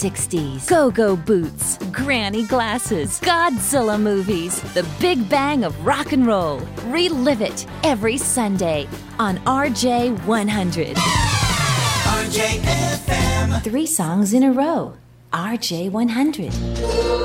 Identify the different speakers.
Speaker 1: 60s, go-go boots, granny glasses, Godzilla movies, the Big Bang of rock and roll. Relive it every Sunday on RJ100.
Speaker 2: RJFM.
Speaker 1: 3 songs in a row. RJ100.